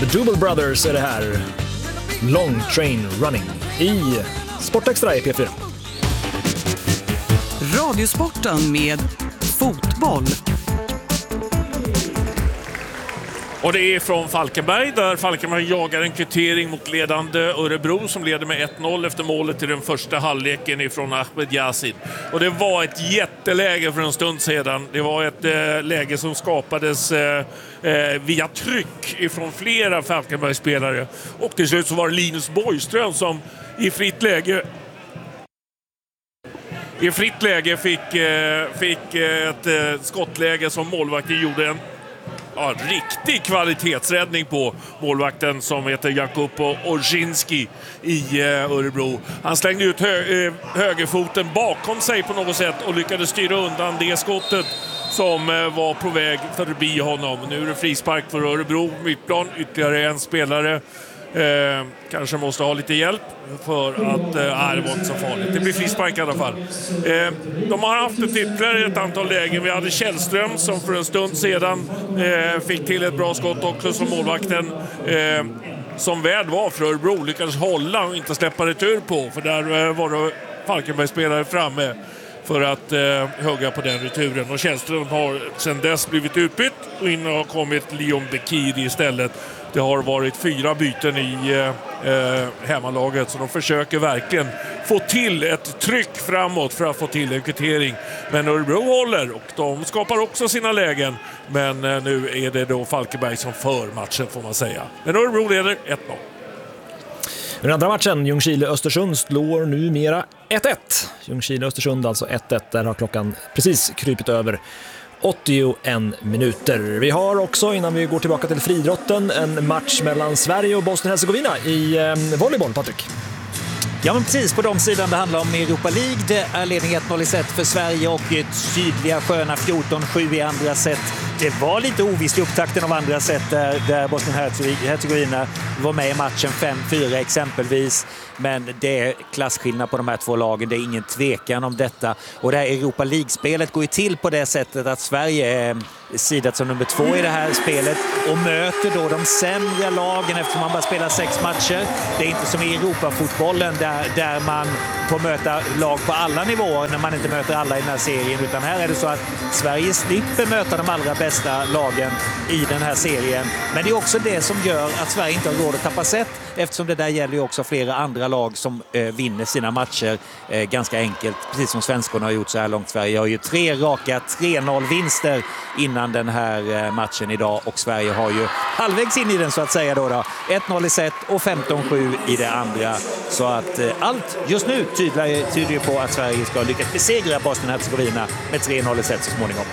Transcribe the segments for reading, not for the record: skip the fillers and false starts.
The Double Brothers är det här. Long Train Running i Sportextra i P4. Radiosporten med fotboll. Och det är från Falkenberg, där Falkenberg jagar en kvittering mot ledande Örebro som leder med 1-0 efter målet i den första halvleken ifrån Ahmed Yasin. Och det var ett jätteläge för en stund sedan. Det var ett läge som skapades via tryck ifrån flera Falkenbergsspelare. Och till slut så var det Linus Borgström som i fritt läge fick ett skottläge som målvakten gjorde en riktig kvalitetsräddning på målvakten som heter Jakupo Orzinski i Örebro. Han slängde ut högerfoten bakom sig på något sätt och lyckades styra undan det skottet som var på väg förbi honom. Nu är det frispark för Örebro, mittplan, ytterligare en spelare. Kanske måste ha lite hjälp för att det var inte så farligt. Det blir frispark i alla fall. De har haft ytterligare ett antal lägen. Vi hade Källström som för en stund sedan fick till ett bra skott också, som målvakten som väl var för Örebro lyckades hålla och inte släppa retur på, för där var det Falkenberg-spelare framme för att hugga på den returen. Och Källström har sedan dess blivit utbytt och in har kommit Leon Bekiri istället. Det har varit 4 byten i hemmalaget, så de försöker verkligen få till ett tryck framåt för att få till en kvittering. Men Örebro håller och de skapar också sina lägen. Men nu är det då Falkenberg som för matchen, får man säga. Men Örebro leder 1-0. Den andra matchen, Ljungskile-Östersund, slår numera 1-1. Ljungskile-Östersund alltså 1-1, där har klockan precis krypit över 81 minuter. Vi har också, innan vi går tillbaka till friidrotten, en match mellan Sverige och Bosnien-Hercegovina i volleyboll, Patrik. Ja, men precis på de sidan det handlar om Europa League. Det är ledning 1-0 i set för Sverige och ett sydliga sköna 14-7 i andra set. Det var lite ovisst i upptakten av andra set där Bosnien-Hercegovina var med i matchen 5-4 exempelvis. Men det är klasskillnad på de här två lagen, det är ingen tvekan om detta. Och det här Europa League-spelet går ju till på det sättet att Sverige är sidat som nummer 2 i det här spelet och möter då de sämre lagen eftersom man bara spelar 6 matcher. Det är inte som i Europafotbollen där man får möta lag på alla nivåer när man inte möter alla i den här serien, utan här är det så att Sverige slipper möta de allra bästa lagen i den här serien. Men det är också det som gör att Sverige inte har råd att tappa set, eftersom det där gäller ju också flera andra lag som vinner sina matcher ganska enkelt, precis som svenskarna har gjort så här långt. Sverige har ju 3 raka 3-0-vinster innan den här matchen idag, och Sverige har ju halvvägs in i den så att säga då. 1-0 i set och 15-7 i det andra. Så att allt just nu tyder ju på att Sverige ska lyckas besegra Bosnien-Hercegovina med 3-0 i set så småningom.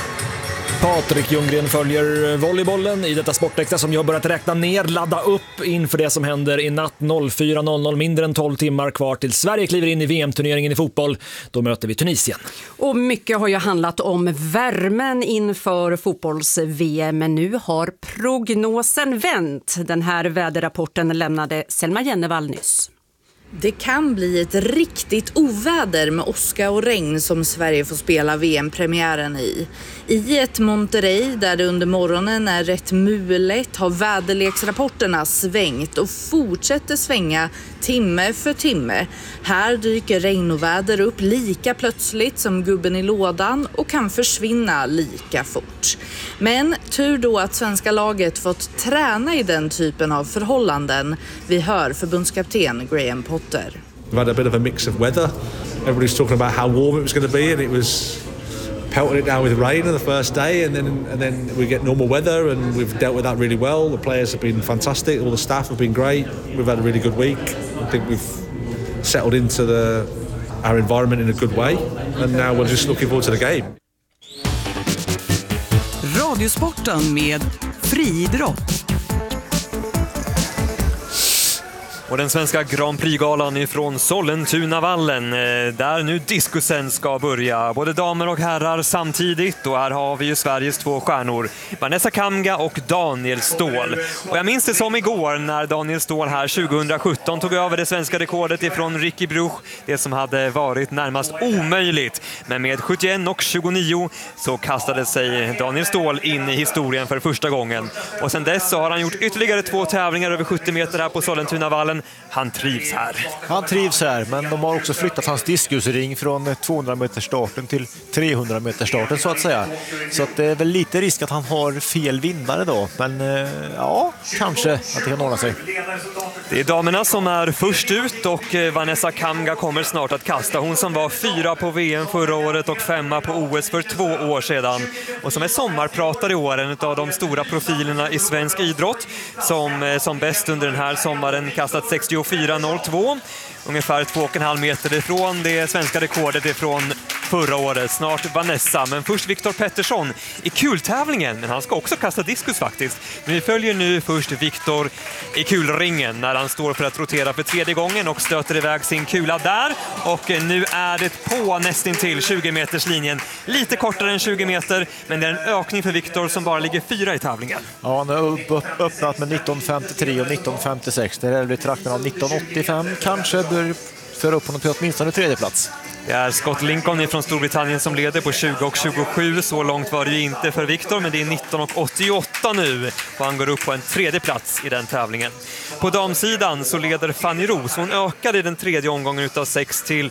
Patrik Ljunggren följer volleybollen i detta Sportextra som jag börjat räkna ner, ladda upp inför det som händer i natt. 04.00, mindre än 12 timmar kvar till Sverige kliver in i VM-turneringen i fotboll. Då möter vi Tunisien. Och mycket har ju handlat om värmen inför fotbolls-VM, men nu har prognosen vänt. Den här väderrapporten lämnade Selma Jennevall nyss. Det kan bli ett riktigt oväder med åska och regn som Sverige får spela VM-premiären i. I ett Monterrey där det under morgonen är rätt mulet har väderleksrapporterna svängt och fortsätter svänga timme för timme. Här dyker regn och väder upp lika plötsligt som gubben i lådan och kan försvinna lika fort. Men tur då att svenska laget fått träna i den typen av förhållanden. Vi hör förbundskapten Graham Potter. We've had a bit of a mix of weather. Everybody's talking about how warm it was going to be, and it was pelting it down with rain on the first day, and then we get normal weather, and we've dealt with that really well. The players have been fantastic, all the staff have been great. We've had a really good week. I think we've settled into our environment in a good way, and now we're just looking forward to the game. Radiosporten med friidrott. Och den svenska Grand Prix-galan ifrån Sollentunavallen, där nu diskusen ska börja. Både damer och herrar samtidigt, och här har vi ju Sveriges två stjärnor, Vanessa Kamga och Daniel Ståhl. Och jag minns det som igår när Daniel Ståhl här 2017 tog över det svenska rekordet ifrån Ricky Bruch, det som hade varit närmast omöjligt. Men med 71,29 så kastade sig Daniel Ståhl in i historien för första gången. Och sen dess så har han gjort ytterligare 2 tävlingar över 70 meter här på Sollentunavallen. Han trivs här. Han trivs här, men de har också flyttat hans diskusring från 200 meters starten till 300 meters starten så att säga. Så att det är väl lite risk att han har fel vinnare då. Men ja, kanske att det kan ordna sig. Det är damerna som är först ut och Vanessa Kamga kommer snart att kasta. Hon som var 4 på VM förra året och 5 på OS för 2 år sedan. Och som är sommarpratare i år, en av de stora profilerna i svensk idrott. Som bäst under den här sommaren kastat 64,02. Ungefär 2,5 meter ifrån det svenska rekordet ifrån förra året. Snart Vanessa, men först Viktor Pettersson i kultävlingen. Men han ska också kasta diskus faktiskt. Men vi följer nu först Viktor i kulringen när han står för att rotera för 3:e gången och stöter iväg sin kula där. Och nu är det på nästintill 20-meterslinjen. Lite kortare än 20 meter, men det är en ökning för Viktor som bara ligger 4 i tävlingen. Ja, han har öppnat med 19,53 och 19,56. Det är i trakten av 19,85 kanske. För upp honom till åtminstone 3:e plats. Det är Scott Lincoln från Storbritannien som leder på 20,27. Så långt var det ju inte för Viktor, men det är 19,88 nu. Och han går upp på en 3:e plats i den tävlingen. På damsidan så leder Fanny Roos. Hon ökade i den 3:e omgången utav 6 till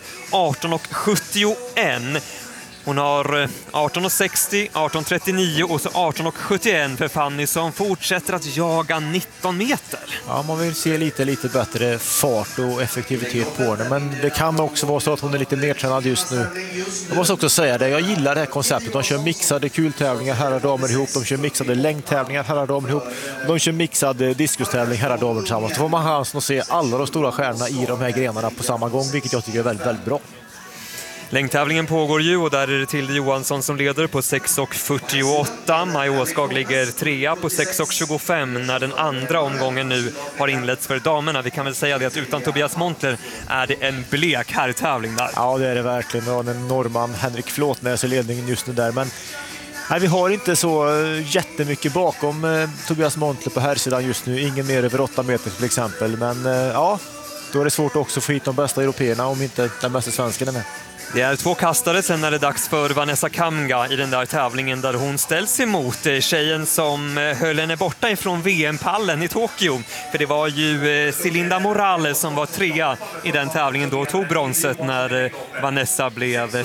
18,71. Hon har 18,60, 18,39 och så 18,71 för Fanny som fortsätter att jaga 19 meter. Ja, man vill se lite bättre fart och effektivitet på henne. Men det kan också vara så att hon är lite nedtränad just nu. Jag måste också säga det, jag gillar det här konceptet. De kör mixade kultävlingar, herrar och damer ihop. De kör mixade längdtävlingar, herrar och damer ihop. De kör mixade diskustävling, herrar och damer tillsammans. Då får man chansen att se alla de stora stjärnorna i de här grenarna på samma gång, vilket jag tycker är väldigt, väldigt bra. Längdtävlingen pågår ju och där är det Tilde Johansson som leder på 6,48. Maj Åskag ligger 3 på 6,25 när den andra omgången nu har inletts för damerna. Vi kan väl säga det att utan Tobias Montler är det en blek herrtävling där. Ja, det är det verkligen. Och en norrman, Henrik Flåtnäs, i ledningen just nu där. Men nej, vi har inte så jättemycket bakom Tobias Montler på herrsidan just nu. Ingen mer över 8 meter till exempel. Men ja, då är det svårt också att få hit de bästa européerna om inte den bästa svensken är med. Det är 2 kastare, sen är det dags för Vanessa Kamga i den där tävlingen där hon ställs emot tjejen som höll henne borta ifrån VM-pallen i Tokyo. För det var ju Celinda Morales som var 3 i den tävlingen då, tog bronset när Vanessa blev